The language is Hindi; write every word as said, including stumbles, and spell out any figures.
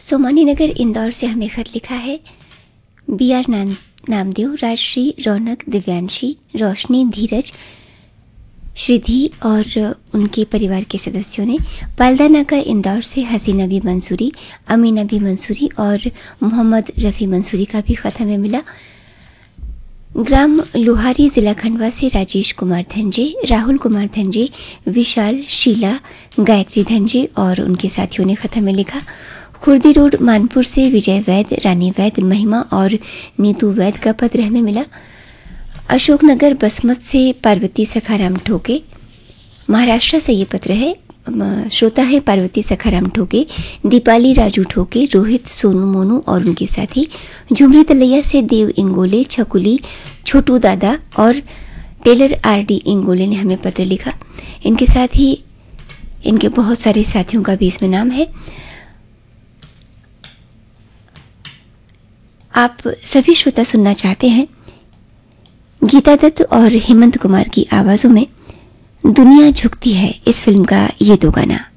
सोमानी नगर इंदौर से हमें खत लिखा है बी आर नाम नामदेव, राजश्री, रौनक, दिव्यांशी, रोशनी, धीरज, श्रिधि और उनके परिवार के सदस्यों ने पालदा नाका इंदौर से हसीना बी मंसूरी, अमीना बी मंसूरी और मोहम्मद रफ़ी मंसूरी का भी खत हमें मिला। ग्राम लोहारी, जिला खंडवा से राजेश कुमार धनजे, राहुल कुमार धनजे, विशाल, शीला, गायत्री धनजे और उनके साथियों ने खत हमें लिखा। खुर्दी रोड मानपुर से विजय वैद, रानी वैद, महिमा और नीतू वैद का पत्र हमें मिला। अशोकनगर बसमत से पार्वती सखाराम ठोके, महाराष्ट्र से ये पत्र है। श्रोता है पार्वती सखाराम ठोके, दीपाली राजू ठोके, रोहित, सोनू, मोनू और उनके साथी। झुमरी तलैया से देव इंगोले, छकुली, छोटू दादा और टेलर आर डी इंगोले ने हमें पत्र लिखा। इनके साथ ही इनके बहुत सारे साथियों का भी इसमें नाम है। आप सभी श्रोता सुनना चाहते हैं गीता दत्त और हेमंत कुमार की आवाज़ों में दुनिया झुकती है इस फिल्म का ये दो गाना।